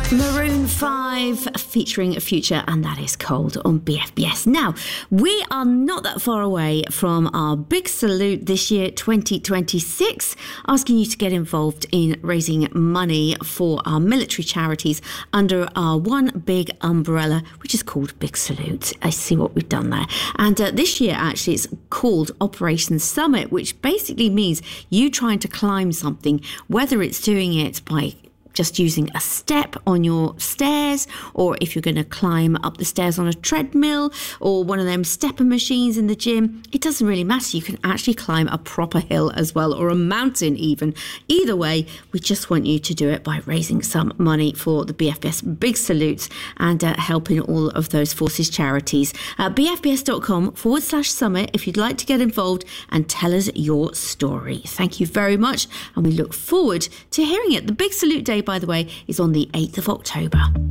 Maroon 5 featuring Future, and that is Cold on BFBS. Now, we are not that far away from our big salute this year, 2026, asking you to get involved in raising money for our military charities under our one big umbrella, which is called Big Salute. I see what we've done there. And this year, actually, it's called Operation Summit, which basically means you trying to climb something, whether it's doing it by just using a step on your stairs, or if you're going to climb up the stairs on a treadmill or one of them stepper machines in the gym, it doesn't really matter. You can actually climb a proper hill as well, or a mountain even. Either way, we just want you to do it by raising some money for the BFBS Big Salutes and helping all of those forces charities. bfbs.com/summit if you'd like to get involved and tell us your story. Thank you very much, and we look forward to hearing it. The Big Salute Day, by the way, is on the 8th of October.